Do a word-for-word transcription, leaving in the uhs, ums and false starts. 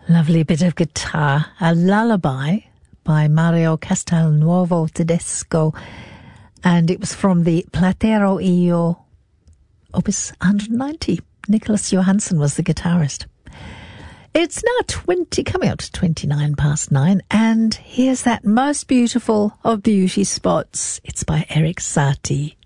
Lovely bit of guitar, a lullaby by Mario Castelnuovo Tedesco, and it was from the Platero Io, Opus one hundred ninety. Nicholas Johansson was the guitarist. It's now twenty, coming up to twenty-nine past nine, and here's that most beautiful of beauty spots. It's by Eric Satie.